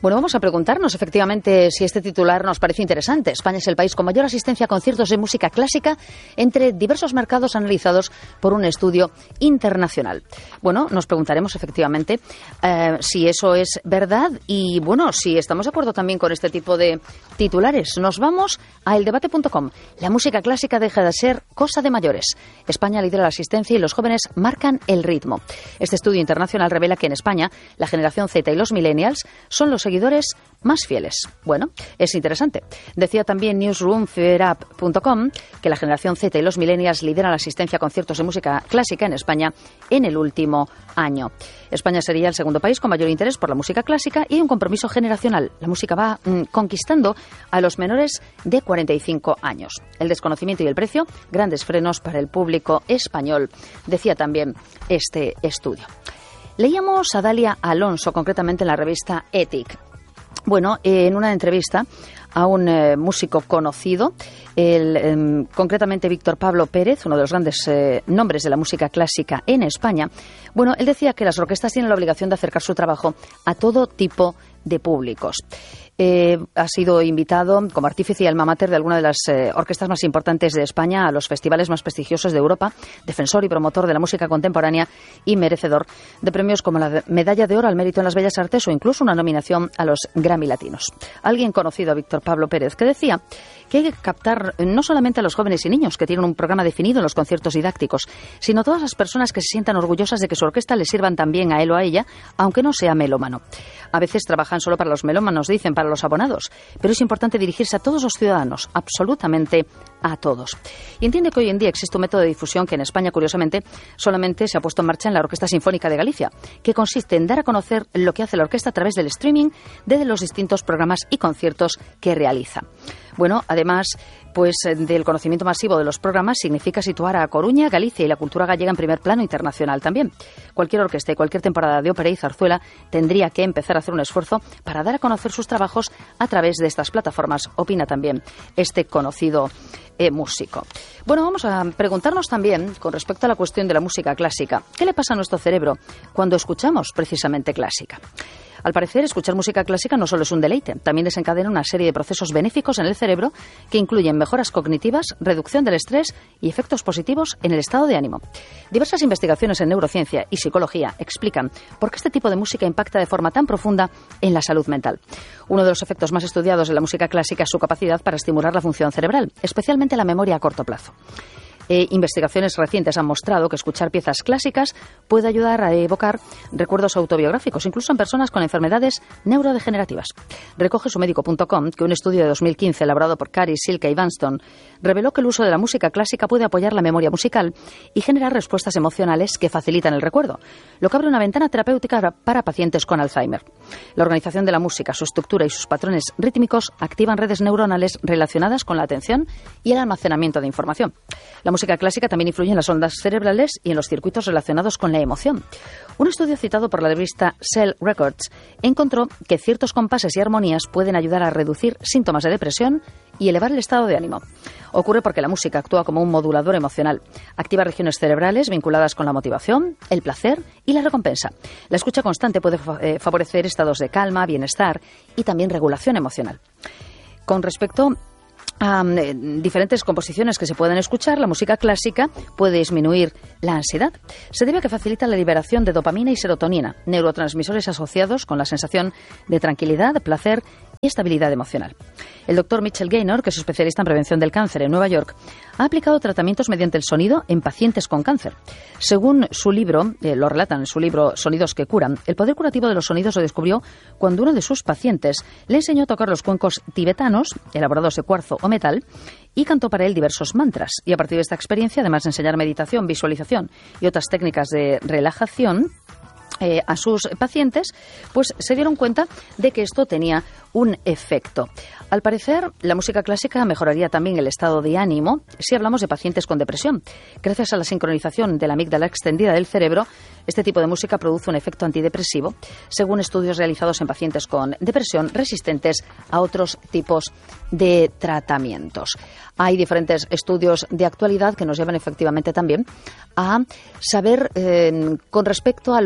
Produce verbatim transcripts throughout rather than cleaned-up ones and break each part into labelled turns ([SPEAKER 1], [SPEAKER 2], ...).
[SPEAKER 1] Bueno, vamos a preguntarnos efectivamente si este titular nos parece interesante. España es el país con mayor asistencia a conciertos de música clásica entre diversos mercados analizados por un estudio internacional. Bueno, nos preguntaremos efectivamente eh, si eso es verdad y, bueno, si estamos de acuerdo también con este tipo de titulares. Nos vamos a el debate punto com. La música clásica deja de ser cosa de mayores. España lidera la asistencia y los jóvenes marcan el ritmo. Este estudio internacional revela que en España la generación Z y los millennials son los seguidores más fieles. Bueno, es interesante. Decía también newsroom feerup punto com que la generación Z y los millennials lideran la asistencia a conciertos de música clásica en España en el último año. España sería el segundo país con mayor interés por la música clásica y un compromiso generacional. La música va mmm, conquistando a los menores de cuarenta y cinco años. El desconocimiento y el precio, grandes frenos para el público español, decía también este estudio. Leíamos a Dalia Alonso, concretamente en la revista Ethic. Bueno, eh, en una entrevista a un eh, músico conocido, el, eh, concretamente Víctor Pablo Pérez, uno de los grandes eh, nombres de la música clásica en España, bueno, él decía que las orquestas tienen la obligación de acercar su trabajo a todo tipo de públicos. Eh, ha sido invitado como artífice y alma mater de alguna de las eh, orquestas más importantes de España a los festivales más prestigiosos de Europa, defensor y promotor de la música contemporánea y merecedor de premios como la Medalla de Oro al Mérito en las Bellas Artes o incluso una nominación a los Grammy Latinos. Alguien conocido a Víctor Pablo Pérez que decía que hay que captar no solamente a los jóvenes y niños que tienen un programa definido en los conciertos didácticos, sino a todas las personas que se sientan orgullosas de que su orquesta les sirvan también a él o a ella, aunque no sea melómano. A veces trabajan solo para los melómanos, dicen, para los abonados, pero es importante dirigirse a todos los ciudadanos, absolutamente a todos. Y entiende que hoy en día existe un método de difusión que en España, curiosamente, solamente se ha puesto en marcha en la Orquesta Sinfónica de Galicia, que consiste en dar a conocer lo que hace la orquesta a través del streaming de los distintos programas y conciertos que realiza. Bueno, además, pues del conocimiento masivo de los programas significa situar a Coruña, Galicia y la cultura gallega en primer plano internacional también. Cualquier orquesta y cualquier temporada de ópera y zarzuela tendría que empezar a hacer un esfuerzo para dar a conocer sus trabajos a través de estas plataformas, opina también este conocido eh, músico. Bueno, vamos a preguntarnos también con respecto a la cuestión de la música clásica. ¿Qué le pasa a nuestro cerebro cuando escuchamos precisamente clásica? Al parecer, escuchar música clásica no solo es un deleite, también desencadena una serie de procesos benéficos en el cerebro que incluyen mejoras cognitivas, reducción del estrés y efectos positivos en el estado de ánimo. Diversas investigaciones en neurociencia y psicología explican por qué este tipo de música impacta de forma tan profunda en la salud mental. Uno de los efectos más estudiados de la música clásica es su capacidad para estimular la función cerebral, especialmente la memoria a corto plazo. Eh, investigaciones recientes han mostrado que escuchar piezas clásicas puede ayudar a evocar recuerdos autobiográficos, incluso en personas con enfermedades neurodegenerativas. Recoge su médico punto com que un estudio de dos mil quince elaborado por Cary, Silke y Vanston reveló que el uso de la música clásica puede apoyar la memoria musical y generar respuestas emocionales que facilitan el recuerdo, lo que abre una ventana terapéutica para pacientes con Alzheimer. La organización de la música, su estructura y sus patrones rítmicos activan redes neuronales relacionadas con la atención y el almacenamiento de información. La música clásica también influye en las ondas cerebrales y en los circuitos relacionados con la emoción. Un estudio citado por la revista Cell Records encontró que ciertos compases y armonías pueden ayudar a reducir síntomas de depresión y elevar el estado de ánimo. Ocurre porque la música actúa como un modulador emocional. Activa regiones cerebrales vinculadas con la motivación, el placer y la recompensa. La escucha constante puede eh, favorecer estados de calma, bienestar y también regulación emocional. Con respecto a um, diferentes composiciones que se pueden escuchar, la música clásica puede disminuir la ansiedad. Se debe a que facilita la liberación de dopamina y serotonina, neurotransmisores asociados con la sensación de tranquilidad, placer y estabilidad emocional. El doctor Mitchell Gaynor, que es especialista en prevención del cáncer en Nueva York, ha aplicado tratamientos mediante el sonido en pacientes con cáncer. Según su libro, eh, lo relatan en su libro Sonidos que curan, el poder curativo de los sonidos lo descubrió cuando uno de sus pacientes le enseñó a tocar los cuencos tibetanos, elaborados de cuarzo o metal, y cantó para él diversos mantras. Y a partir de esta experiencia, además de enseñar meditación, visualización y otras técnicas de relajación eh, a sus pacientes, pues se dieron cuenta de que esto tenía un efecto. Al parecer, la música clásica mejoraría también el estado de ánimo si hablamos de pacientes con depresión. Gracias a la sincronización de la amígdala extendida del cerebro, este tipo de música produce un efecto antidepresivo, según estudios realizados en pacientes con depresión resistentes a otros tipos de tratamientos. Hay diferentes estudios de actualidad que nos llevan efectivamente también a saber eh, con respecto a los efectos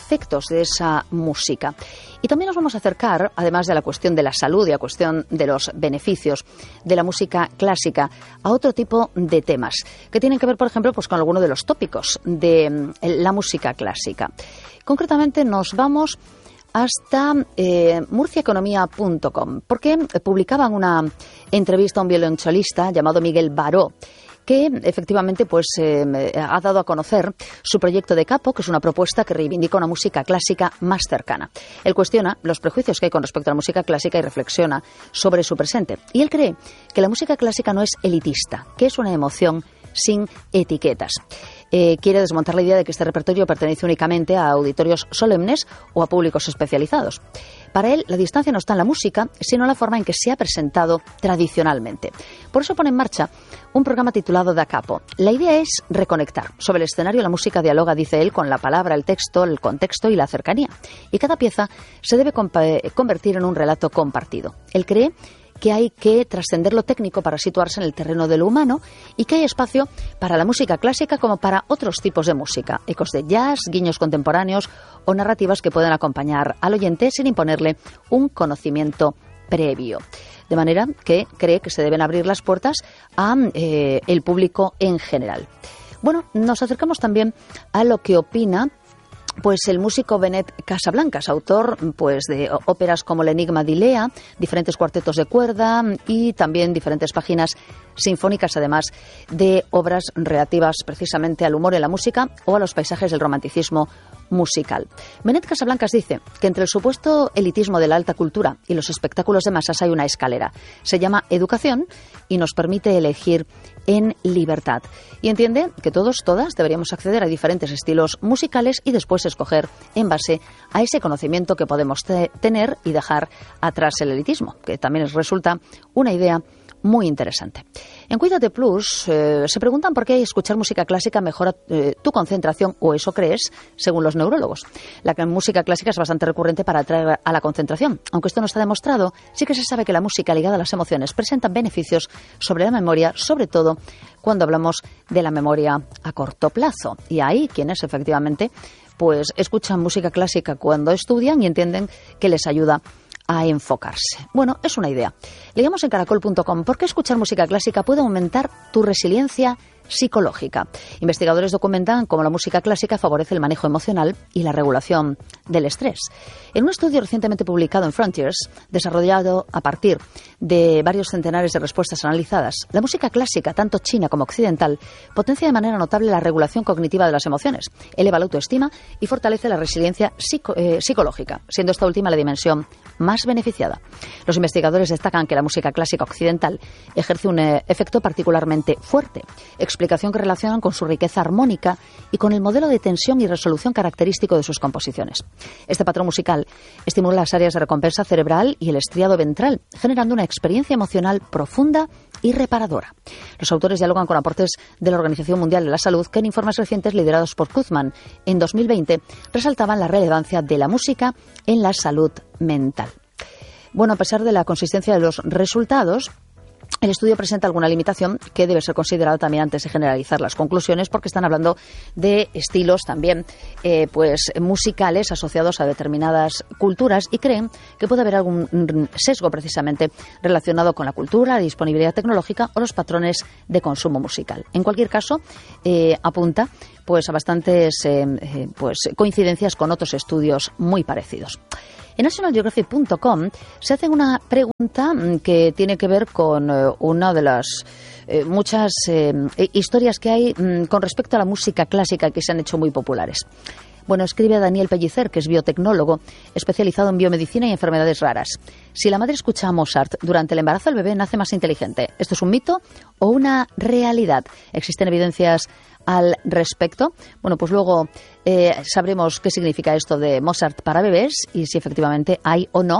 [SPEAKER 1] efectos de esa música. Y también nos vamos a acercar, además de la cuestión de la salud y a cuestión de los beneficios de la música clásica, a otro tipo de temas que tienen que ver, por ejemplo, pues con alguno de los tópicos de la música clásica. Concretamente nos vamos hasta eh, murcia economía punto com, porque publicaban una entrevista a un violonchelista llamado Miguel Baró, que efectivamente pues eh, ha dado a conocer su proyecto de capo, que es una propuesta que reivindica una música clásica más cercana. Él cuestiona los prejuicios que hay con respecto a la música clásica y reflexiona sobre su presente. Y él cree que la música clásica no es elitista, que es una emoción sin etiquetas. Eh, quiere desmontar la idea de que este repertorio pertenece únicamente a auditorios solemnes o a públicos especializados. Para él, la distancia no está en la música, sino en la forma en que se ha presentado tradicionalmente. Por eso pone en marcha un programa titulado Da Capo. La idea es reconectar. Sobre el escenario, la música dialoga, dice él, con la palabra, el texto, el contexto y la cercanía. Y cada pieza se debe convertir en un relato compartido. Él cree que hay que trascender lo técnico para situarse en el terreno de lo humano y que hay espacio para la música clásica como para otros tipos de música, ecos de jazz, guiños contemporáneos o narrativas que puedan acompañar al oyente sin imponerle un conocimiento previo. De manera que cree que se deben abrir las puertas a eh, el público en general. Bueno, nos acercamos también a lo que opina pues el músico Benet Casablancas, autor pues de óperas como El enigma de Ilea, diferentes cuartetos de cuerda y también diferentes páginas sinfónicas, además de obras relativas precisamente al humor en la música o a los paisajes del romanticismo musical. Benet Casablancas dice que entre el supuesto elitismo de la alta cultura y los espectáculos de masas hay una escalera. Se llama educación y nos permite elegir en libertad. Y entiende que todos, todas, deberíamos acceder a diferentes estilos musicales y después escoger en base a ese conocimiento que podemos te- tener y dejar atrás el elitismo, que también resulta una idea muy interesante. En Cuídate Plus eh, se preguntan por qué escuchar música clásica mejora eh, tu concentración, o eso crees, según los neurólogos. La música clásica es bastante recurrente para atraer a la concentración. Aunque esto no está demostrado, sí que se sabe que la música ligada a las emociones presenta beneficios sobre la memoria, sobre todo cuando hablamos de la memoria a corto plazo. Y hay quienes efectivamente pues escuchan música clásica cuando estudian y entienden que les ayuda a enfocarse. Bueno, es una idea. Leemos en caracol punto com por qué escuchar música clásica puede aumentar tu resiliencia psicológica. Investigadores documentan cómo la música clásica favorece el manejo emocional y la regulación del estrés. En un estudio recientemente publicado en Frontiers, desarrollado a partir de varios centenares de respuestas analizadas, la música clásica, tanto china como occidental, potencia de manera notable la regulación cognitiva de las emociones, eleva la autoestima y fortalece la resiliencia psico- eh, psicológica, siendo esta última la dimensión más beneficiada. Los investigadores destacan que la música clásica occidental ejerce un eh, efecto particularmente fuerte, explicación que relacionan con su riqueza armónica y con el modelo de tensión y resolución característico de sus composiciones. Este patrón musical estimula las áreas de recompensa cerebral y el estriado ventral, generando una experiencia emocional profunda y reparadora. Los autores dialogan con aportes de la Organización Mundial de la Salud, que en informes recientes liderados por Kuzman en dos mil veinte resaltaban la relevancia de la música en la salud mental. Bueno, a pesar de la consistencia de los resultados, el estudio presenta alguna limitación que debe ser considerada también antes de generalizar las conclusiones, porque están hablando de estilos también eh, pues musicales asociados a determinadas culturas y creen que puede haber algún sesgo precisamente relacionado con la cultura, la disponibilidad tecnológica o los patrones de consumo musical. En cualquier caso, eh, apunta pues a bastantes eh, eh, pues coincidencias con otros estudios muy parecidos. En national geographic punto com se hace una pregunta que tiene que ver con eh, una de las eh, muchas eh, historias que hay mm, con respecto a la música clásica que se han hecho muy populares. Bueno, escribe Daniel Pellicer, que es biotecnólogo, especializado en biomedicina y enfermedades raras. Si la madre escucha a Mozart durante el embarazo, el bebé nace más inteligente. ¿Esto es un mito o una realidad? ¿Existen evidencias al respecto? Bueno, pues luego eh, sabremos qué significa esto de Mozart para bebés y si efectivamente hay o no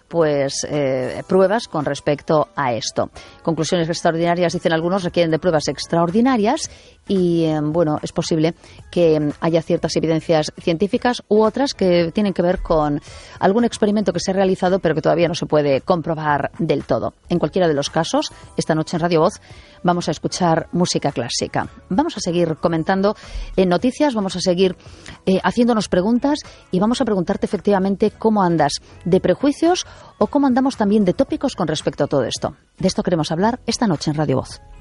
[SPEAKER 1] pues eh, pruebas con respecto a esto. Conclusiones extraordinarias, dicen algunos, requieren de pruebas extraordinarias y, eh, bueno, es posible que haya ciertas evidencias científicas u otras que tienen que ver con algún experimento que se ha realizado pero que todavía no se puede comprobar del todo. En cualquiera de los casos, esta noche en Radio Voz vamos a escuchar música clásica. Vamos a seguir comentando en noticias, vamos a seguir eh, haciéndonos preguntas y vamos a preguntarte efectivamente cómo andas de prejuicios o cómo andamos también de tópicos con respecto a todo esto. De esto queremos hablar esta noche en Radio Voz.